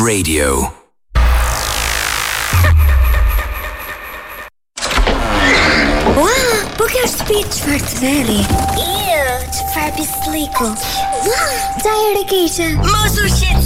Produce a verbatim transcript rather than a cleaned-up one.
Radio. Wow, bugger speech for Tveri. Ew, for Bislico. Wow, tired occasion. Mosu shit